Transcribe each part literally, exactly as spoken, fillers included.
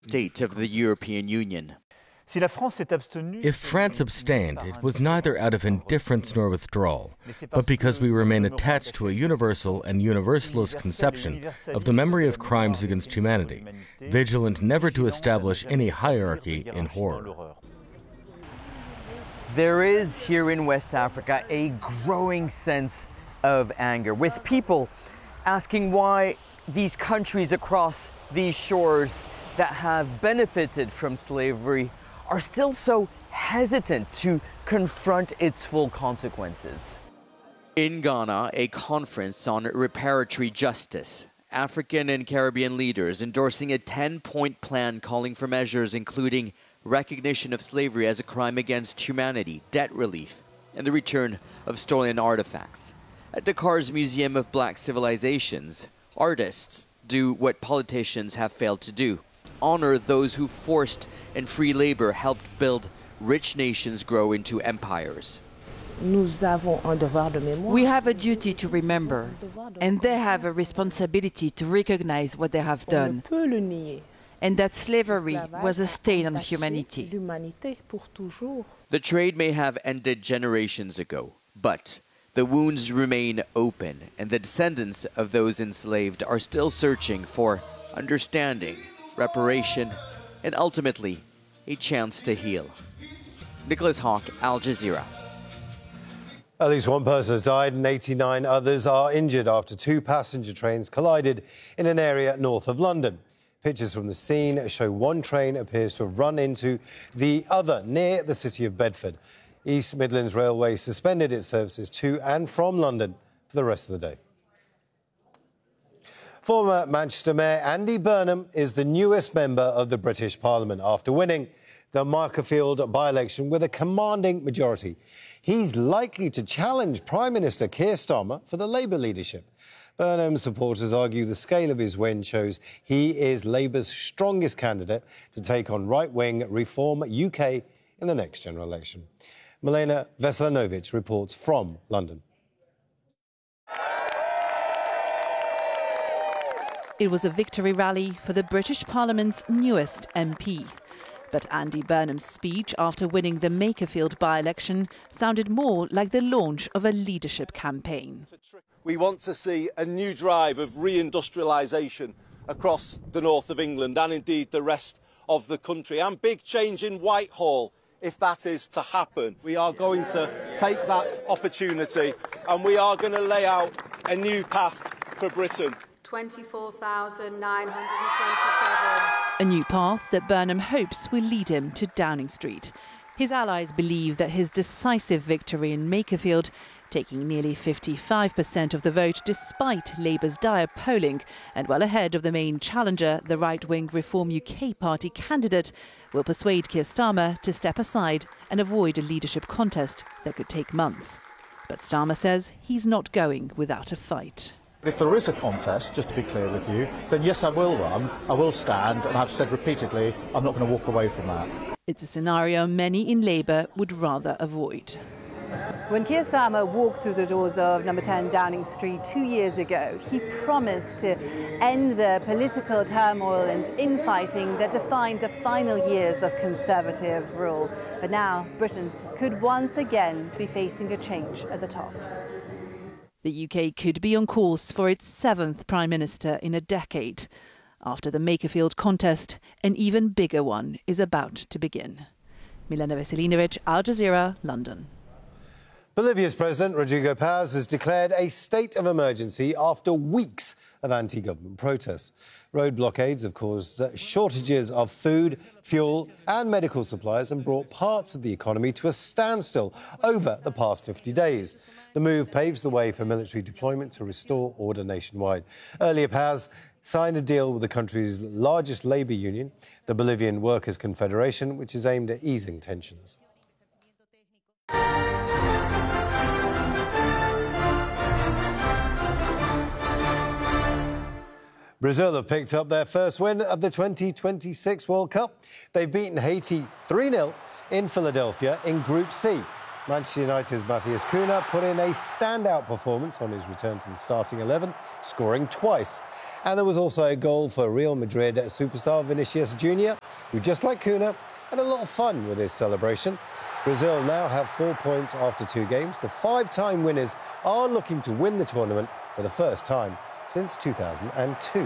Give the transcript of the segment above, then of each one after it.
state of the European Union. If France abstained, it was neither out of indifference nor withdrawal, but because we remain attached to a universal and universalist conception of the memory of crimes against humanity, vigilant never to establish any hierarchy in horror. There is here in West Africa a growing sense of anger, with people asking why these countries across these shores that have benefited from slavery are still so hesitant to confront its full consequences. In Ghana, a conference on reparatory justice. African and Caribbean leaders endorsing a ten-point plan calling for measures including recognition of slavery as a crime against humanity, debt relief, and the return of stolen artifacts. At Dakar's Museum of Black Civilizations, artists do what politicians have failed to do: honor those who forced and free labor helped build rich nations grow into empires. We have a duty to remember, and they have a responsibility to recognize what they have done, and that slavery was a stain on humanity. The trade may have ended generations ago, but the wounds remain open, and the descendants of those enslaved are still searching for understanding, reparation, and ultimately, a chance to heal. Nicholas Hawke, Al Jazeera. At least one person has died and eighty-nine others are injured after two passenger trains collided in an area north of London. Pictures from the scene show one train appears to have run into the other near the city of Bedford. East Midlands Railway suspended its services to and from London for the rest of the day. Former Manchester Mayor Andy Burnham is the newest member of the British Parliament after winning the Makerfield by-election with a commanding majority. He's likely to challenge Prime Minister Keir Starmer for the Labour leadership. Burnham's supporters argue the scale of his win shows he is Labour's strongest candidate to take on right-wing Reform U K in the next general election. Milena Veselinovic reports from London. It was a victory rally for the British Parliament's newest M P. But Andy Burnham's speech after winning the Makerfield by-election sounded more like the launch of a leadership campaign. We want to see a new drive of reindustrialisation across the north of England and indeed the rest of the country, and big change in Whitehall if that is to happen. We are going to take that opportunity and we are going to lay out a new path for Britain. twenty-four thousand nine hundred twenty-seven. A new path that Burnham hopes will lead him to Downing Street. His allies believe that his decisive victory in Makerfield, taking nearly fifty-five percent of the vote despite Labour's dire polling and well ahead of the main challenger, the right-wing Reform U K party candidate, will persuade Keir Starmer to step aside and avoid a leadership contest that could take months. But Starmer says he's not going without a fight. If there is a contest, just to be clear with you, then yes, I will run, I will stand, and I've said repeatedly I'm not going to walk away from that. It's a scenario many in Labour would rather avoid. When Keir Starmer walked through the doors of number ten Downing Street two years ago, he promised to end the political turmoil and infighting that defined the final years of Conservative rule. But now Britain could once again be facing a change at the top. The U K could be on course for its seventh Prime Minister in a decade. After the Makerfield contest, an even bigger one is about to begin. Milena Veselinovic, Al Jazeera, London. Bolivia's President Rodrigo Paz has declared a state of emergency after weeks of anti-government protests. Road blockades have caused shortages of food, fuel and medical supplies and brought parts of the economy to a standstill over the past fifty days. The move paves the way for military deployment to restore order nationwide. Earlier, Paz signed a deal with the country's largest labour union, the Bolivian Workers' Confederation, which is aimed at easing tensions. Brazil have picked up their first win of the twenty twenty-six World Cup. They've beaten Haiti three nil in Philadelphia in Group C. Manchester United's Matthias Cunha put in a standout performance on his return to the starting eleven, scoring twice. And there was also a goal for Real Madrid superstar Vinicius Junior, who, just like Cunha, had a lot of fun with his celebration. Brazil now have four points after two games. The five-time winners are looking to win the tournament for the first time since two thousand two.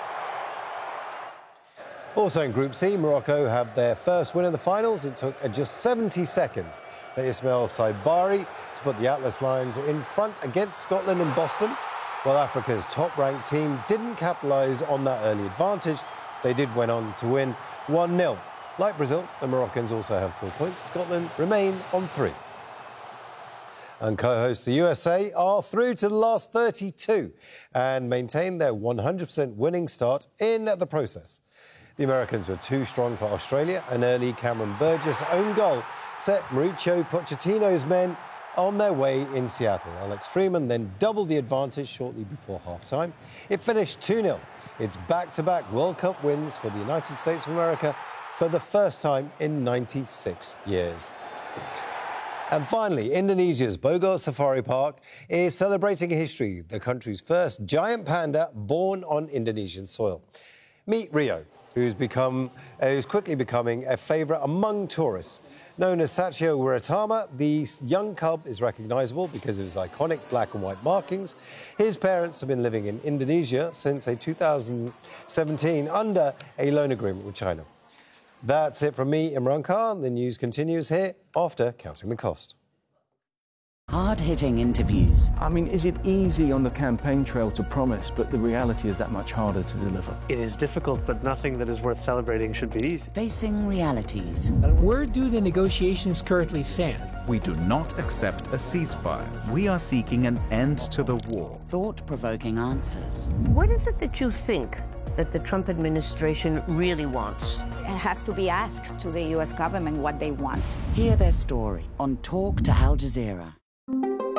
Also in Group C, Morocco have their first win in the finals. It took just seventy seconds for Ismail Saibari to put the Atlas Lions in front against Scotland in Boston. While Africa's top-ranked team didn't capitalise on that early advantage, they did went on to win one nil. Like Brazil, the Moroccans also have four points. Scotland remain on three. And co-hosts the U S A are through to the last thirty-two and maintain their one hundred percent winning start in the process. The Americans were too strong for Australia. An early Cameron Burgess own goal set Mauricio Pochettino's men on their way in Seattle. Alex Freeman then doubled the advantage shortly before half-time. It finished two nil. It's back-to-back World Cup wins for the United States of America for the first time in ninety-six years. And finally, Indonesia's Bogor Safari Park is celebrating history, the country's first giant panda born on Indonesian soil. Meet Rio, who's become, uh, who's quickly becoming a favourite among tourists. Known as Satchio Wiratama, the young cub is recognisable because of his iconic black and white markings. His parents have been living in Indonesia since a two thousand seventeen under a loan agreement with China. That's it from me, Imran Khan. The news continues here after Counting the Cost. Hard-hitting interviews. I mean, is it easy on the campaign trail to promise, but the reality is that much harder to deliver? It is difficult, but nothing that is worth celebrating should be easy. Facing realities. Where do the negotiations currently stand? We do not accept a ceasefire. We are seeking an end to the war. Thought-provoking answers. What is it that you think that the Trump administration really wants? It has to be asked to the U S government what they want. Hear their story on Talk to Al Jazeera.